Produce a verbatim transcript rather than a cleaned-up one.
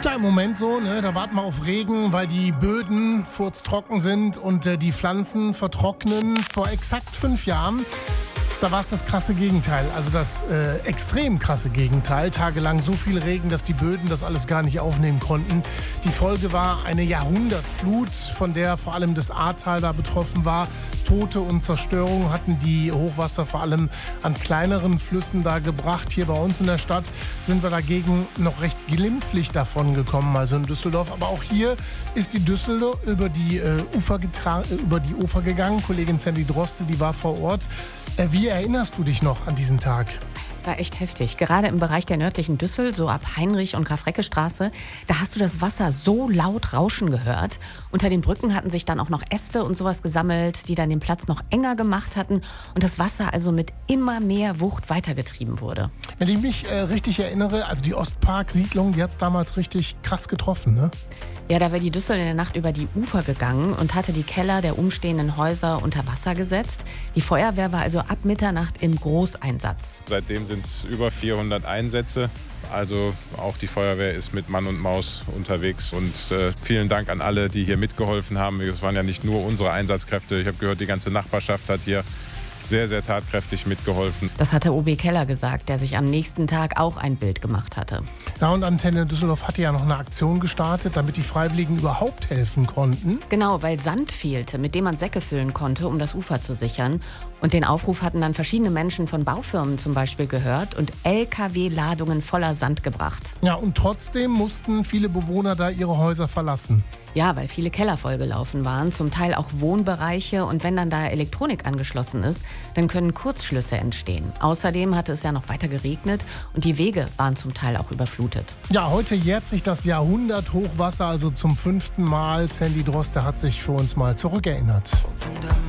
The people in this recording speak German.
Ja, im Moment so, ne? Da warten wir auf Regen, weil die Böden furztrocken sind und äh, die Pflanzen vertrocknen. Vor exakt fünf Jahren, da war es das krasse Gegenteil. Also das äh, extrem krasse Gegenteil. Tagelang so viel Regen, dass die Böden das alles gar nicht aufnehmen konnten. Die Folge war eine Jahrhundertflut, von der vor allem das Ahrtal da betroffen war. Tote und Zerstörung hatten die Hochwasser vor allem an kleineren Flüssen da gebracht. Hier bei uns in der Stadt sind wir dagegen noch recht glimpflich davon gekommen, also in Düsseldorf. Aber auch hier ist die Düsseldorf über die, äh, Ufer, getra- über die Ufer gegangen. Kollegin Sandy Droste, die war vor Ort. Äh, wie erinnerst du dich noch an diesen Tag? Das war echt heftig. Gerade im Bereich der nördlichen Düssel, so ab Heinrich- und Graf-Recke-Straße, da hast du das Wasser so laut rauschen gehört. Unter den Brücken hatten sich dann auch noch Äste und sowas gesammelt, die dann den Platz noch enger gemacht hatten und das Wasser also mit immer mehr Wucht weitergetrieben wurde. Wenn ich mich äh, richtig erinnere, also die Ostpark-Siedlung, die hat es damals richtig krass getroffen, ne? Ja, da wäre die Düssel in der Nacht über die Ufer gegangen und hatte die Keller der umstehenden Häuser unter Wasser gesetzt. Die Feuerwehr war also ab Mitternacht im Großeinsatz. Seitdem sind es über vierhundert Einsätze. Also auch die Feuerwehr ist mit Mann und Maus unterwegs. Und äh, vielen Dank an alle, die hier mitgeholfen haben. Es waren ja nicht nur unsere Einsatzkräfte. Ich habe gehört, die ganze Nachbarschaft hat hier sehr, sehr tatkräftig mitgeholfen. Das hatte O B Keller gesagt, der sich am nächsten Tag auch ein Bild gemacht hatte. Ja, und Antenne Düsseldorf hatte ja noch eine Aktion gestartet, damit die Freiwilligen überhaupt helfen konnten. Genau, weil Sand fehlte, mit dem man Säcke füllen konnte, um das Ufer zu sichern. Und den Aufruf hatten dann verschiedene Menschen von Baufirmen zum Beispiel gehört und L K W-Ladungen voller Sand gebracht. Ja, und trotzdem mussten viele Bewohner da ihre Häuser verlassen. Ja, weil viele Keller vollgelaufen waren, zum Teil auch Wohnbereiche. Und wenn dann da Elektronik angeschlossen ist, dann können Kurzschlüsse entstehen. Außerdem hatte es ja noch weiter geregnet und die Wege waren zum Teil auch überflutet. Ja, heute jährt sich das Jahrhundert-Hochwasser, also zum fünften Mal. Sandy Droste hat sich für uns mal zurückerinnert.